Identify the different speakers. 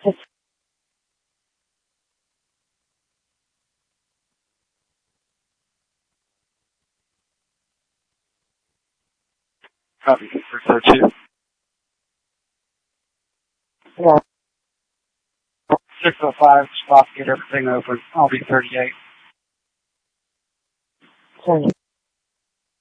Speaker 1: Copy 342.
Speaker 2: Yeah.
Speaker 1: 605, stop, get everything open. I'll be 38.
Speaker 2: Sorry.